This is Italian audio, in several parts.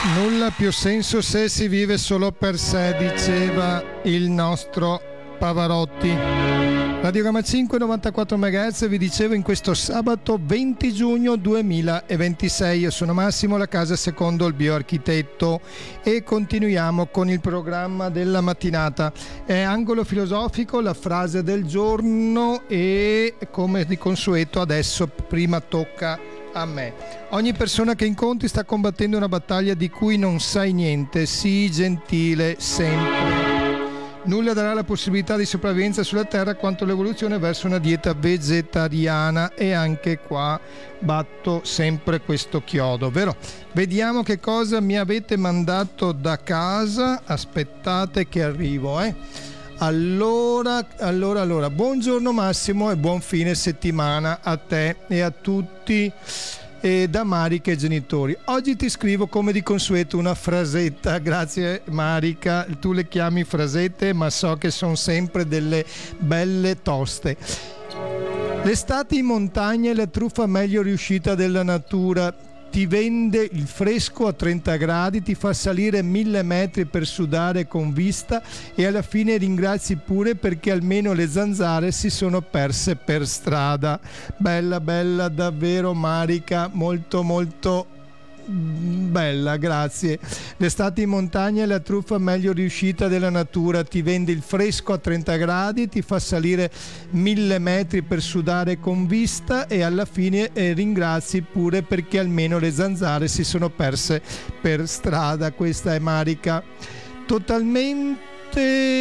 Nulla più senso se si vive solo per sé, diceva il nostro Pavarotti. Radiogramma 5, 94 MHz, vi dicevo in questo sabato 20 giugno 2026. Io sono Massimo, la casa secondo il bioarchitetto, e continuiamo con il programma della mattinata. È angolo filosofico, la frase del giorno, e come di consueto adesso prima tocca a me. Ogni persona che incontri sta combattendo una battaglia di cui non sai niente. Sii gentile sempre. Nulla darà la possibilità di sopravvivenza sulla Terra quanto l'evoluzione verso una dieta vegetariana, e anche qua batto sempre questo chiodo, vero? Vediamo che cosa mi avete mandato da casa. Aspettate che arrivo, Allora, buongiorno Massimo e buon fine settimana a te e a tutti, da Marica e genitori. Oggi ti scrivo come di consueto una frasetta. Grazie Marica, tu le chiami frasette, ma so che sono sempre delle belle toste. L'estate in montagna è la truffa meglio riuscita della natura. Ti vende il fresco a 30 gradi, ti fa salire 1000 metri per sudare con vista, e alla fine ringrazi pure perché almeno le zanzare si sono perse per strada. Bella, bella davvero Marica, molto molto bella, grazie. L'estate in montagna è la truffa meglio riuscita della natura. Ti vende il fresco a 30 gradi, ti fa salire 1000 metri per sudare con vista, e alla fine ringrazi pure perché almeno le zanzare si sono perse per strada. Questa è Marica. Totalmente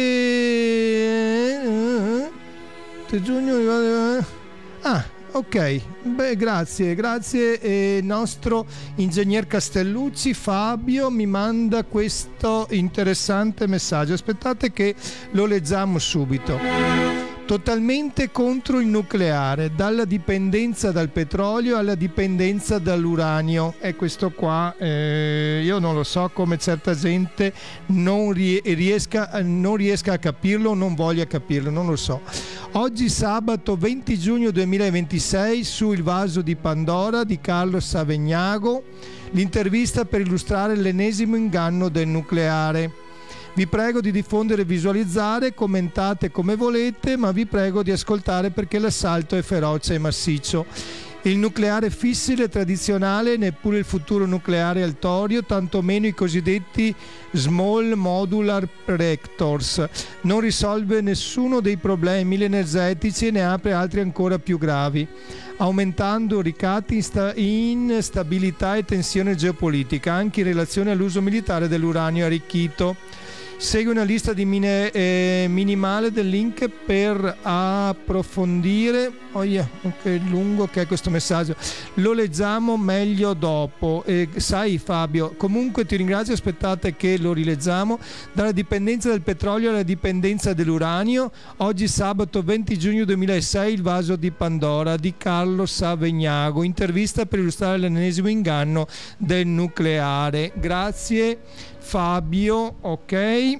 giugno. Ok, beh, grazie. Nostro ingegner Castellucci Fabio mi manda questo interessante messaggio. Aspettate che lo leggiamo subito. Totalmente contro il nucleare, dalla dipendenza dal petrolio alla dipendenza dall'uranio. E questo qua io non lo so come certa gente non riesca a capirlo, non voglia capirlo, non lo so. Oggi sabato 20 giugno 2026 su Il vaso di Pandora di Carlo Savegnago, l'intervista per illustrare l'ennesimo inganno del nucleare. Vi prego di diffondere e visualizzare, commentate come volete, ma vi prego di ascoltare perché l'assalto è feroce e massiccio. Il nucleare fissile tradizionale, neppure il futuro nucleare al torio, tantomeno i cosiddetti Small Modular Reactors, non risolve nessuno dei problemi energetici e ne apre altri ancora più gravi, aumentando ricatti, instabilità e tensione geopolitica, anche in relazione all'uso militare dell'uranio arricchito. Segue una lista di minimale del link per approfondire. Che lungo che è questo messaggio, lo leggiamo meglio dopo. Sai Fabio, comunque ti ringrazio, aspettate che lo rileggiamo. Dalla dipendenza del petrolio alla dipendenza dell'uranio. Oggi sabato 20 giugno 2006 Il vaso di Pandora di Carlo Savegnago, intervista per illustrare l'ennesimo inganno del nucleare. Grazie Fabio, ok.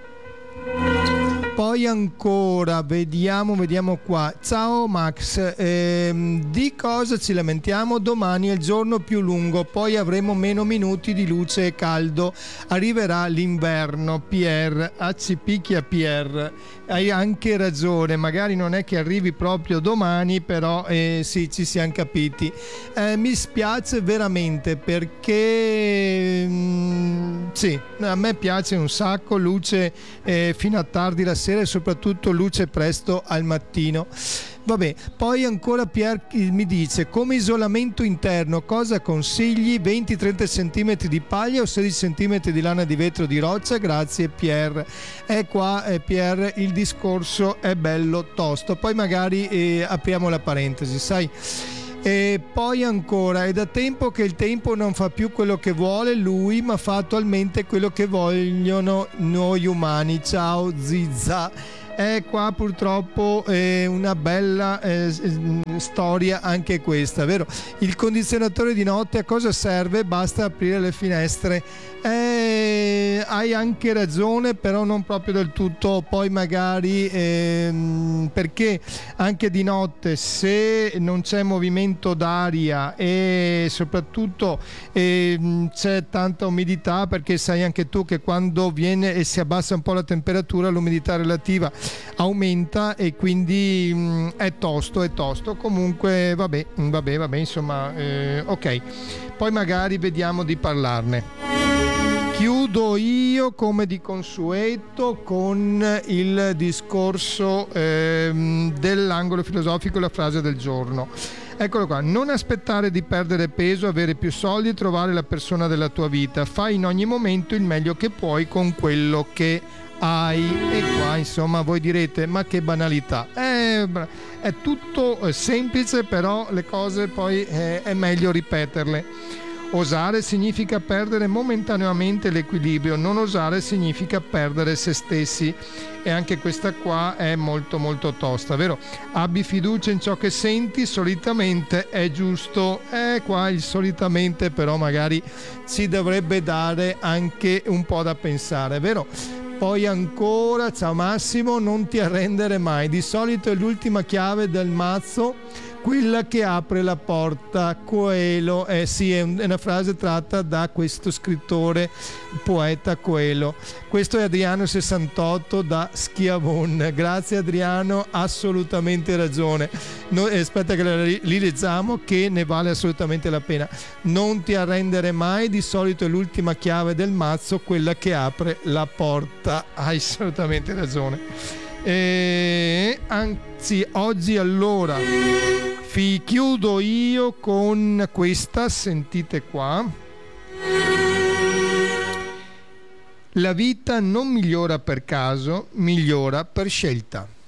Poi ancora, vediamo qua. Ciao Max, di cosa ci lamentiamo? Domani è il giorno più lungo, poi avremo meno minuti di luce e caldo. Arriverà l'inverno. Pierre, ci picchia Pierre. Hai anche ragione, magari non è che arrivi proprio domani, però sì, ci siamo capiti. Mi spiace veramente perché sì, a me piace un sacco, luce fino a tardi la sera e soprattutto luce presto al mattino. Vabbè, poi ancora Pier mi dice: come isolamento interno cosa consigli? 20-30 cm di paglia o 16 cm di lana di vetro di roccia? Grazie Pier. Qua Pier, il discorso è bello tosto, poi magari apriamo la parentesi, sai. E poi ancora, è da tempo che il tempo non fa più quello che vuole lui, ma fa attualmente quello che vogliono noi umani. Ciao Zizza. Qua purtroppo è una bella storia anche questa, vero? Il condizionatore di notte a cosa serve? Basta aprire le finestre. Hai anche ragione, però non proprio del tutto. Poi magari perché anche di notte, se non c'è movimento d'aria e soprattutto c'è tanta umidità, perché sai anche tu che quando viene e si abbassa un po' la temperatura, l'umidità relativa aumenta e quindi è tosto. Comunque vabbè, insomma, ok, poi magari vediamo di parlarne. Chiudo io come di consueto con il discorso dell'angolo filosofico, la frase del giorno. Eccolo qua: non aspettare di perdere peso, avere più soldi e trovare la persona della tua vita. Fai in ogni momento il meglio che puoi con quello che hai. E qua insomma voi direte: ma che banalità. È tutto semplice, però le cose poi è meglio ripeterle. Osare significa perdere momentaneamente l'equilibrio, non osare significa perdere se stessi, e anche questa qua è molto molto tosta, vero? Abbi fiducia in ciò che senti, solitamente è giusto. Qua il solitamente però magari ci dovrebbe dare anche un po' da pensare, vero? Poi ancora, ciao Massimo, non ti arrendere mai, di solito è l'ultima chiave del mazzo quella che apre la porta. Coelho, sì, è una frase tratta da questo scrittore, poeta Coelho. Questo è Adriano 68 da Schiavon. Grazie Adriano, assolutamente ragione. Aspetta che li leggiamo, che ne vale assolutamente la pena. Non ti arrendere mai, di solito è l'ultima chiave del mazzo, quella che apre la porta. Hai assolutamente ragione. Anzi, oggi allora chiudo io con questa, sentite qua: la vita non migliora per caso, migliora per scelta.